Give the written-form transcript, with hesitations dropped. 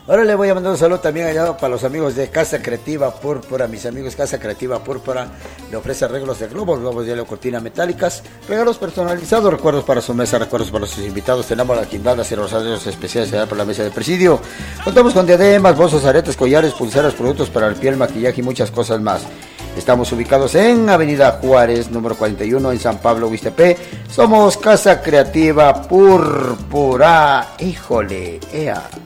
Ahora le voy a mandar un saludo también allá para los amigos de Casa Creativa Púrpura. Mis amigos Casa Creativa Púrpura le ofrece arreglos de globos de cortina metálicas, regalos personalizados, recuerdos para su mesa, recuerdos para sus invitados. Tenemos las guirnaldas y rosarios especiales allá por la mesa de presidio. Contamos con diademas, bolsos, aretes, collares, pulseras, productos para el piel, maquillaje y muchas cosas más. Estamos ubicados en Avenida Juárez, número 41, en San Pablo, Huixtepec. Somos Casa Creativa Púrpura. Híjole, ea.